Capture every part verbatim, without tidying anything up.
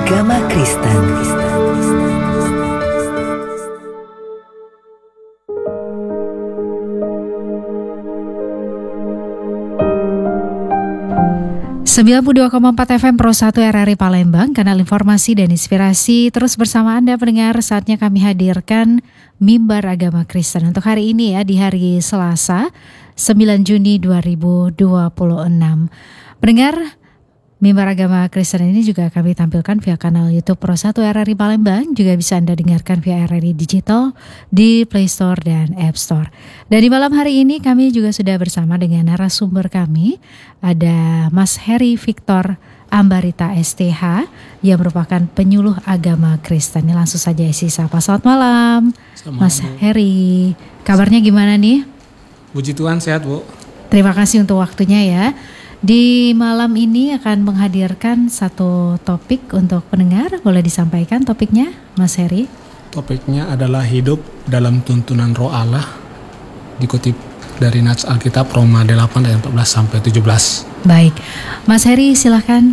agama Kristen. sembilan puluh dua koma empat F M Pro satu R R I Palembang, kanal informasi dan inspirasi. Terus bersama Anda pendengar, saatnya kami hadirkan Mimbar Agama Kristen untuk hari ini ya, di hari Selasa sembilan Juni dua ribu dua puluh enam. Pendengar, Mimbar Agama Kristen ini juga kami tampilkan via kanal YouTube Pro satu R R I Palembang. Juga bisa Anda dengarkan via R R I Digital di Play Store dan App Store. Dan di malam hari ini kami juga sudah bersama dengan narasumber kami. Ada Mas Heri Victor Ambarita S T H yang merupakan penyuluh agama Kristen. Ini langsung saja isi sapa. Selamat malam, Selamat Mas malam, Heri. Kabarnya gimana nih? Puji Tuhan, sehat Bu. Terima kasih untuk waktunya ya. Di malam ini akan menghadirkan satu topik untuk pendengar. Boleh disampaikan topiknya, Mas Heri? Topiknya adalah hidup dalam tuntunan Roh Allah, dikutip dari Nats Alkitab Roma delapan ayat empat belas sampai tujuh belas. Baik, Mas Heri silahkan.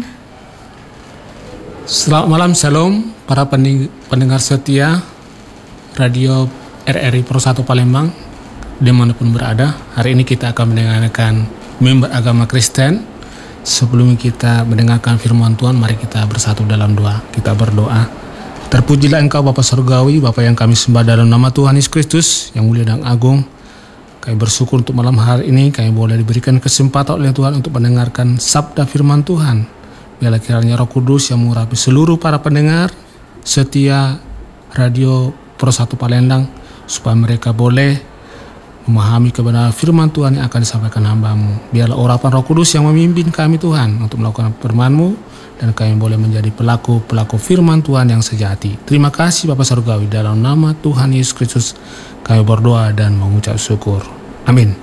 Selamat malam, shalom para pendengar setia Radio R R I Pro satu Palembang dimanapun berada. Hari ini kita akan mendengarkan Mimbar Agama Kristen. Sebelum kita mendengarkan firman Tuhan, mari kita bersatu dalam doa. Kita berdoa. Terpujilah Engkau Bapa Surgawi, Bapa yang kami sembah dalam nama Tuhan Yesus Kristus yang mulia dan agung. Kami bersyukur untuk malam hari ini kami boleh diberikan kesempatan oleh Tuhan untuk mendengarkan sabda firman Tuhan. Biarlah kiranya Roh Kudus yang mengurapi seluruh para pendengar setia Radio Pro satu Palembang, supaya mereka boleh memahami kebenaran firman Tuhan yang akan disampaikan hamba-Mu. Biarlah urapan Roh Kudus yang memimpin kami Tuhan untuk melakukan firman-Mu, dan kami boleh menjadi pelaku-pelaku firman Tuhan yang sejati. Terima kasih Bapa Surgawi, dalam nama Tuhan Yesus Kristus kami berdoa dan mengucap syukur. Amin.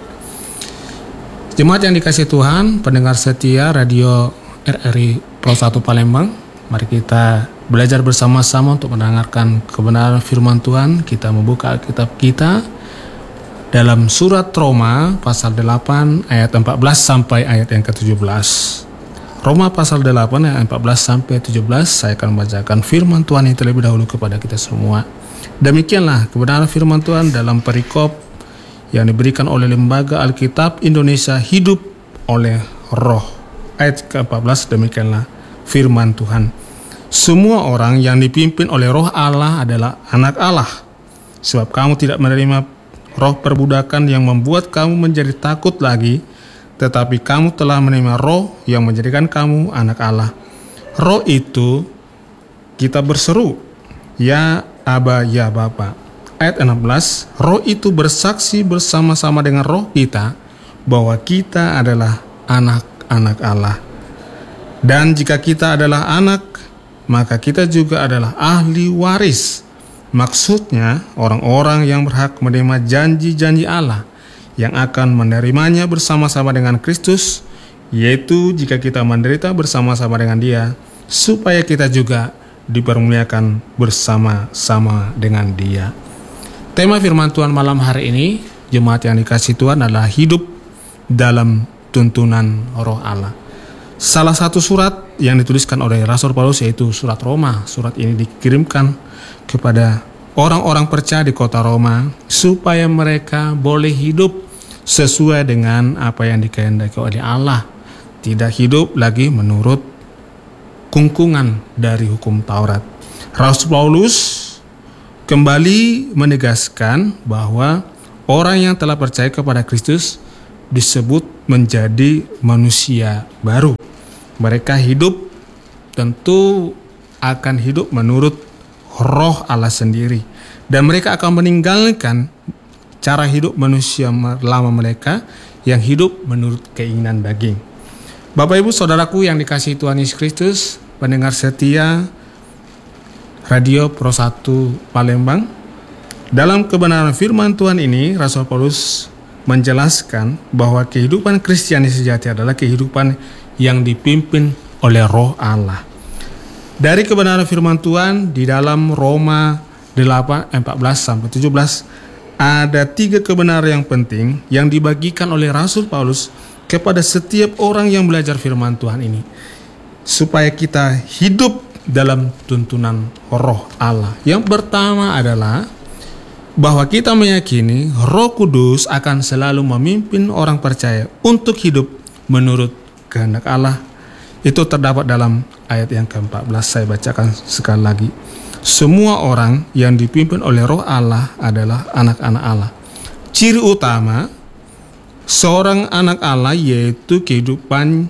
Jemaat yang dikasihi Tuhan, pendengar setia Radio R R I Pro satu Palembang, mari kita belajar bersama-sama untuk mendengarkan kebenaran firman Tuhan. Kita membuka Alkitab kita dalam surat Roma pasal delapan ayat empat belas sampai ayat yang ke tujuh belas. Roma pasal delapan ayat empat belas sampai tujuh belas. Saya akan membacakan firman Tuhan yang terlebih dahulu kepada kita semua. Demikianlah kebenaran firman Tuhan dalam perikop yang diberikan oleh Lembaga Alkitab Indonesia Hidup oleh Roh. Ayat ke empat belas, demikianlah firman Tuhan. Semua orang yang dipimpin oleh Roh Allah adalah anak Allah. Sebab kamu tidak menerima roh perbudakan yang membuat kamu menjadi takut lagi, tetapi kamu telah menerima roh yang menjadikan kamu anak Allah. Roh itu kita berseru, ya Aba, ya Bapa. Ayat enam belas, roh itu bersaksi bersama-sama dengan roh kita bahwa kita adalah anak-anak Allah. Dan jika kita adalah anak, maka kita juga adalah ahli waris. Maksudnya orang-orang yang berhak menerima janji-janji Allah yang akan menerimanya bersama-sama dengan Kristus, yaitu jika kita menderita bersama-sama dengan Dia, supaya kita juga dipermuliakan bersama-sama dengan Dia. Tema firman Tuhan malam hari ini, jemaat yang dikasihi Tuhan, adalah hidup dalam tuntunan Roh Allah. Salah satu surat yang dituliskan oleh Rasul Paulus yaitu surat Roma. Surat ini dikirimkan kepada orang-orang percaya di kota Roma supaya mereka boleh hidup sesuai dengan apa yang dikehendaki oleh Allah, tidak hidup lagi menurut kungkungan dari hukum Taurat. Rasul Paulus kembali menegaskan bahwa orang yang telah percaya kepada Kristus disebut menjadi manusia baru. Mereka hidup tentu akan hidup menurut Roh Allah sendiri, dan mereka akan meninggalkan cara hidup manusia lama mereka yang hidup menurut keinginan daging. Bapak Ibu Saudaraku yang dikasihi Tuhan Yesus Kristus, pendengar setia Radio Pro satu Palembang, dalam kebenaran firman Tuhan ini Rasul Paulus menjelaskan bahwa kehidupan Kristiani sejati adalah kehidupan yang dipimpin oleh Roh Allah. Dari kebenaran firman Tuhan di dalam Roma delapan empat belas sampai tujuh belas, ada tiga kebenaran yang penting yang dibagikan oleh Rasul Paulus kepada setiap orang yang belajar firman Tuhan ini, supaya kita hidup dalam tuntunan Roh Allah. Yang pertama adalah bahwa kita meyakini Roh Kudus akan selalu memimpin orang percaya untuk hidup menurut kehendak Allah. Itu terdapat dalam ayat yang keempat belas. Saya bacakan sekali lagi. Semua orang yang dipimpin oleh Roh Allah adalah anak-anak Allah. Ciri utama seorang anak Allah yaitu kehidupan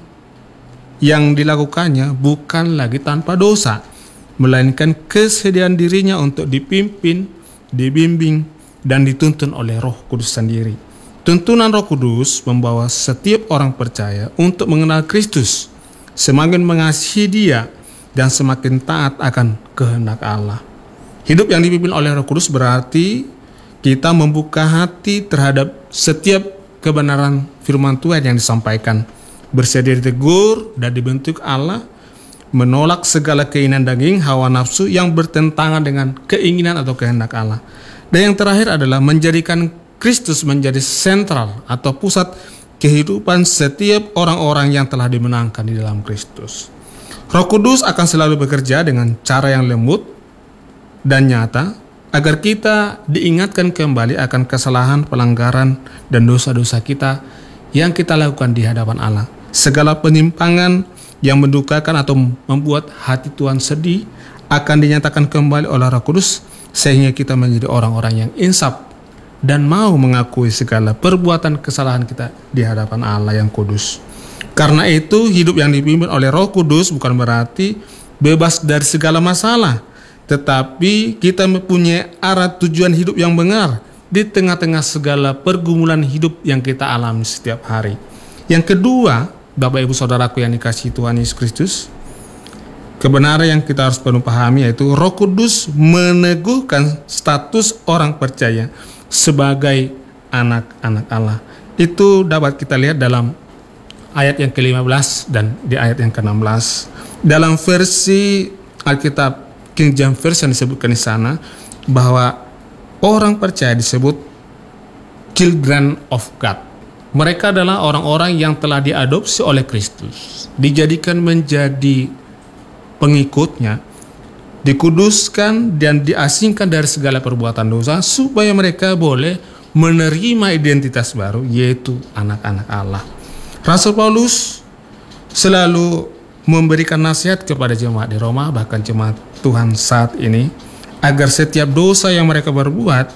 yang dilakukannya bukan lagi tanpa dosa, melainkan kesediaan dirinya untuk dipimpin, dibimbing, dan dituntun oleh Roh Kudus sendiri. Tuntunan Roh Kudus membawa setiap orang percaya untuk mengenal Kristus, semakin mengasihi Dia, dan semakin taat akan kehendak Allah. Hidup yang dipimpin oleh Roh Kudus berarti kita membuka hati terhadap setiap kebenaran firman Tuhan yang disampaikan, bersedia ditegur dan dibentuk Allah, menolak segala keinginan daging, hawa nafsu yang bertentangan dengan keinginan atau kehendak Allah. Dan yang terakhir adalah menjadikan Kristus menjadi sentral atau pusat kehidupan setiap orang-orang yang telah dimenangkan di dalam Kristus. Roh Kudus akan selalu bekerja dengan cara yang lembut dan nyata agar kita diingatkan kembali akan kesalahan, pelanggaran, dan dosa-dosa kita yang kita lakukan di hadapan Allah. Segala penyimpangan yang mendukakan atau membuat hati Tuhan sedih akan dinyatakan kembali oleh Roh Kudus sehingga kita menjadi orang-orang yang insaf dan mau mengakui segala perbuatan kesalahan kita di hadapan Allah yang kudus. Karena itu hidup yang dipimpin oleh Roh Kudus bukan berarti bebas dari segala masalah, tetapi kita mempunyai arah tujuan hidup yang benar di tengah-tengah segala pergumulan hidup yang kita alami setiap hari. Yang kedua, Bapak Ibu Saudaraku yang dikasihi Tuhan Yesus Kristus, kebenaran yang kita harus perlu pahami yaitu Roh Kudus meneguhkan status orang percaya sebagai anak-anak Allah. Itu dapat kita lihat dalam ayat yang ke-lima belas dan di ayat yang ke-enam belas. Dalam versi Alkitab King James Version disebutkan di sana bahwa orang percaya disebut children of God. Mereka adalah orang-orang yang telah diadopsi oleh Kristus, dijadikan menjadi pengikutnya, dikuduskan dan diasingkan dari segala perbuatan dosa supaya mereka boleh menerima identitas baru yaitu anak-anak Allah. Rasul Paulus selalu memberikan nasihat kepada jemaat di Roma, bahkan jemaat Tuhan saat ini, agar setiap dosa yang mereka berbuat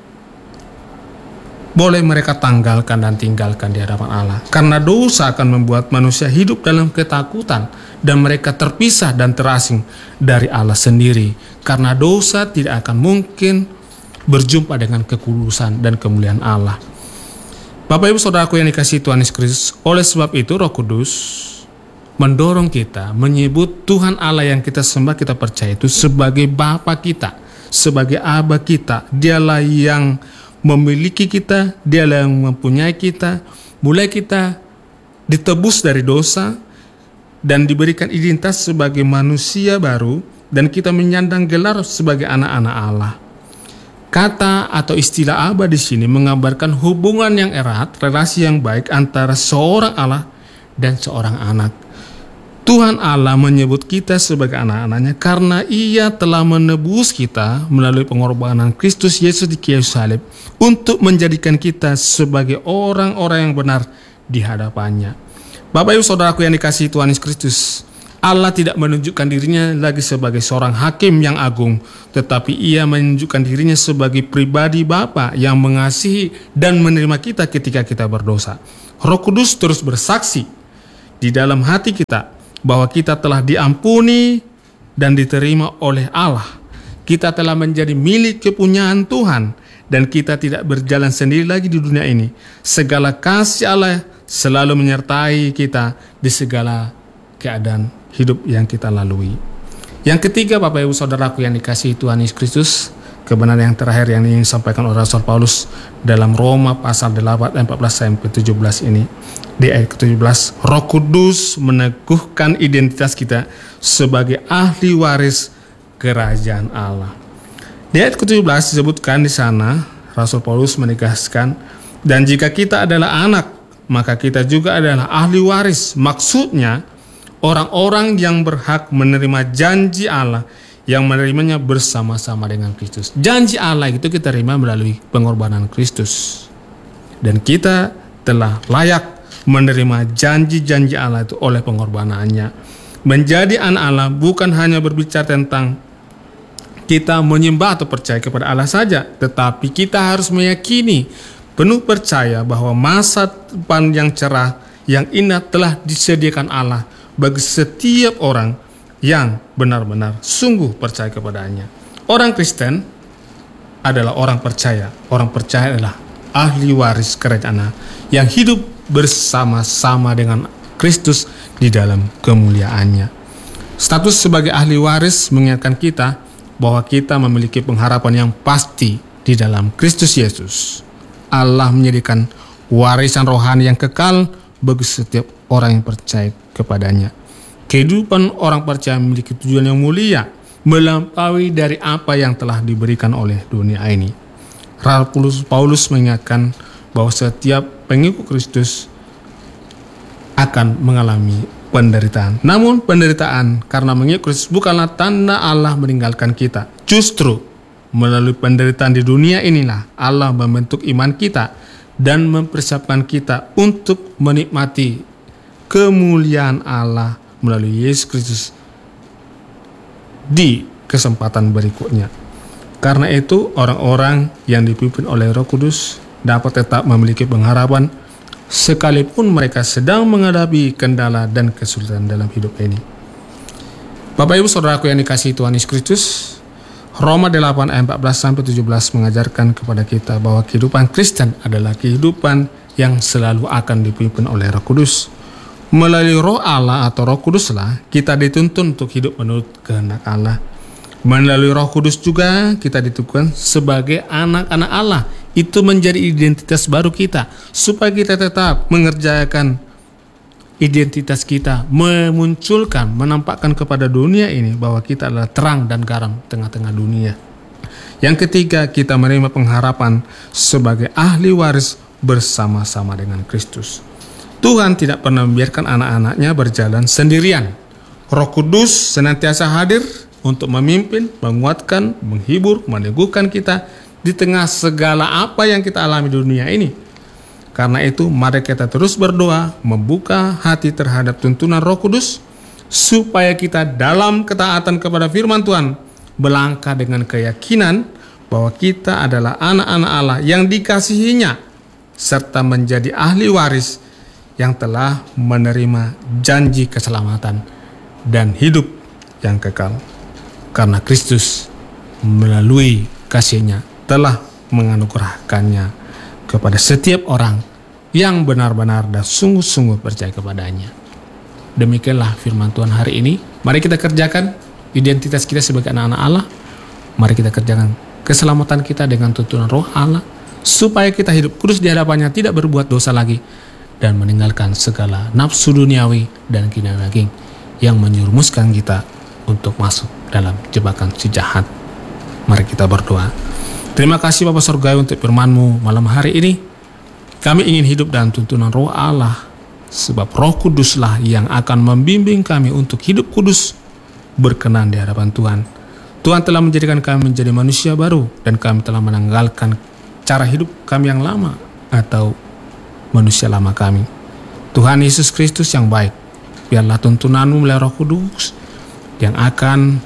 boleh mereka tanggalkan dan tinggalkan di hadapan Allah. Karena dosa akan membuat manusia hidup dalam ketakutan dan mereka terpisah dan terasing dari Allah sendiri. Karena dosa tidak akan mungkin berjumpa dengan kekudusan dan kemuliaan Allah. Bapak Ibu Saudaraku yang dikasihi Tuhan Yesus Kristus, oleh sebab itu Roh Kudus mendorong kita menyebut Tuhan Allah yang kita sembah, kita percaya itu sebagai Bapa kita, sebagai Aba kita. Dialah yang memiliki kita, dialah yang mempunyai kita. Mulai kita ditebus dari dosa dan diberikan identitas sebagai manusia baru, dan kita menyandang gelar sebagai anak-anak Allah. Kata atau istilah Aba di sini menggambarkan hubungan yang erat, relasi yang baik antara seorang Allah dan seorang anak. Tuhan Allah menyebut kita sebagai anak-anaknya karena Ia telah menebus kita melalui pengorbanan Kristus Yesus di kayu salib untuk menjadikan kita sebagai orang-orang yang benar di hadapannya. Bapak Ibu Saudaraku yang dikasihi Tuhan Yesus Kristus, Allah tidak menunjukkan dirinya lagi sebagai seorang hakim yang agung, tetapi Ia menunjukkan dirinya sebagai pribadi Bapa yang mengasihi dan menerima kita ketika kita berdosa. Roh Kudus terus bersaksi di dalam hati kita bahwa kita telah diampuni dan diterima oleh Allah. Kita telah menjadi milik kepunyaan Tuhan dan kita tidak berjalan sendiri lagi di dunia ini. Segala kasih Allah selalu menyertai kita di segala keadaan hidup yang kita lalui. Yang ketiga, Bapak Ibu Saudaraku yang dikasihi Tuhan Yesus Kristus, kebenaran yang terakhir yang ingin disampaikan oleh Rasul Paulus dalam Roma pasal delapan ayat empat belas sampai tujuh belas ini. Di ayat ke tujuh belas, Roh Kudus meneguhkan identitas kita sebagai ahli waris kerajaan Allah. Di ayat ke tujuh belas disebutkan di sana, Rasul Paulus menegaskan, dan jika kita adalah anak, maka kita juga adalah ahli waris. Maksudnya, orang-orang yang berhak menerima janji Allah, yang menerimanya bersama-sama dengan Kristus. Janji Allah itu kita terima melalui pengorbanan Kristus. Dan kita telah layak menerima janji-janji Allah itu oleh pengorbanannya. Menjadi anak Allah bukan hanya berbicara tentang kita menyembah atau percaya kepada Allah saja, tetapi kita harus meyakini, penuh percaya bahwa masa depan yang cerah, yang indah telah disediakan Allah bagi setiap orang yang benar-benar sungguh percaya kepadanya. Orang Kristen adalah orang percaya. Orang percaya adalah ahli waris kerajaan Allah yang hidup bersama-sama dengan Kristus di dalam kemuliaannya. Status sebagai ahli waris mengingatkan kita bahwa kita memiliki pengharapan yang pasti di dalam Kristus Yesus. Allah menyediakan warisan rohani yang kekal bagi setiap orang yang percaya kepadanya. Kehidupan orang percaya memiliki tujuan yang mulia, melampaui dari apa yang telah diberikan oleh dunia ini. Rasul Paulus mengingatkan bahwa setiap pengikut Kristus akan mengalami penderitaan. Namun penderitaan karena mengikut Kristus bukanlah tanda Allah meninggalkan kita. Justru melalui penderitaan di dunia inilah Allah membentuk iman kita dan mempersiapkan kita untuk menikmati kemuliaan Allah melalui Yesus Kristus di kesempatan berikutnya. Karena itu orang-orang yang dipimpin oleh Roh Kudus dapat tetap memiliki pengharapan sekalipun mereka sedang menghadapi kendala dan kesulitan dalam hidup ini. Bapak Ibu Saudaraku yang dikasihi Tuhan Yesus Kristus, Roma delapan ayat empat belas sampai tujuh belas mengajarkan kepada kita bahwa kehidupan Kristen adalah kehidupan yang selalu akan dipimpin oleh Roh Kudus. Melalui Roh Allah atau Roh Kuduslah kita dituntun untuk hidup menurut kehendak Allah. Melalui Roh Kudus juga kita ditentukan sebagai anak-anak Allah. Itu menjadi identitas baru kita, supaya kita tetap mengerjakan identitas kita, memunculkan, menampakkan kepada dunia ini bahwa kita adalah terang dan garam tengah-tengah dunia. Yang ketiga, kita menerima pengharapan sebagai ahli waris bersama-sama dengan Kristus. Tuhan tidak pernah membiarkan anak-anaknya berjalan sendirian. Roh Kudus senantiasa hadir untuk memimpin, menguatkan, menghibur, meneguhkan kita di tengah segala apa yang kita alami di dunia ini. Karena itu mari kita terus berdoa, membuka hati terhadap tuntunan Roh Kudus, supaya kita dalam ketaatan kepada firman Tuhan melangkah dengan keyakinan bahwa kita adalah anak-anak Allah yang dikasihinya, serta menjadi ahli waris yang telah menerima janji keselamatan dan hidup yang kekal. Karena Kristus melalui kasih-Nya telah menganugerahkannya kepada setiap orang yang benar-benar dan sungguh-sungguh percaya kepadanya. Demikianlah firman Tuhan hari ini. Mari kita kerjakan identitas kita sebagai anak-anak Allah. Mari kita kerjakan keselamatan kita dengan tuntunan Roh Allah, supaya kita hidup kudus di hadapannya, tidak berbuat dosa lagi, dan meninggalkan segala nafsu duniawi dan keinginan daging yang menjerumuskan kita untuk masuk dalam jebakan si jahat. Mari kita berdoa. Terima kasih Bapa Surgawi untuk firman-Mu malam hari ini. Kami ingin hidup dalam tuntunan Roh Allah, sebab Roh Kuduslah yang akan membimbing kami untuk hidup kudus, berkenan di hadapan Tuhan. Tuhan telah menjadikan kami menjadi manusia baru, dan kami telah menanggalkan cara hidup kami yang lama atau manusia lama kami. Tuhan Yesus Kristus yang baik, biarlah tuntunan-Mu melalui Roh Kudus yang akan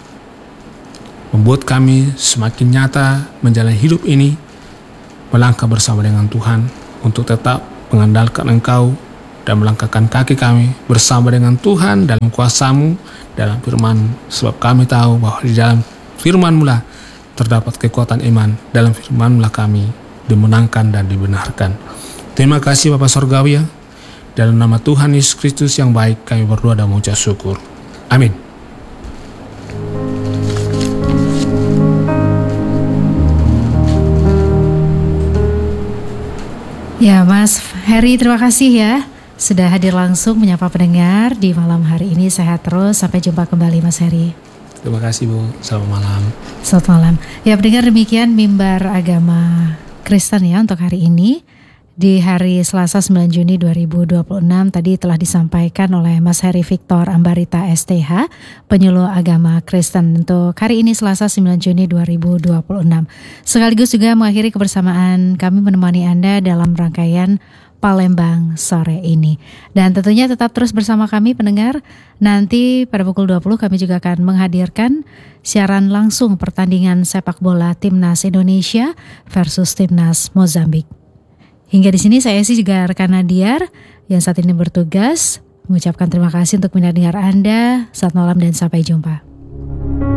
membuat kami semakin nyata menjalani hidup ini, melangkah bersama dengan Tuhan untuk tetap mengandalkan Engkau dan melangkahkan kaki kami bersama dengan Tuhan dalam kuasa-Mu, dalam firman. Sebab kami tahu bahwa di dalam firman-Mu lah terdapat kekuatan iman, dalam firman-Mu lah kami dimenangkan dan dibenarkan. Terima kasih Bapa Surgawi, ya. Dalam nama Tuhan Yesus Kristus yang baik kami berdoa dan mengucap syukur. Amin. Ya, Mas Heri, terima kasih ya sudah hadir langsung menyapa pendengar di malam hari ini. Sehat terus, sampai jumpa kembali Mas Heri. Terima kasih Bu, selamat malam. Selamat malam. Ya pendengar, demikian mimbar agama Kristen ya untuk hari ini. di hari Selasa sembilan Juni dua ribu dua puluh enam tadi telah disampaikan oleh Mas Heri Victor Ambarita S T H, penyuluh agama Kristen untuk hari ini Selasa sembilan Juni dua ribu dua puluh enam. Sekaligus juga mengakhiri kebersamaan kami menemani Anda dalam rangkaian Palembang sore ini. Dan tentunya tetap terus bersama kami pendengar. Nanti pada pukul dua puluh kami juga akan menghadirkan siaran langsung pertandingan sepak bola Timnas Indonesia versus Timnas Mozambik. Hingga di sini saya sih juga rekan Nadiar yang saat ini bertugas mengucapkan terima kasih untuk mendengar Anda. Selamat malam dan sampai jumpa.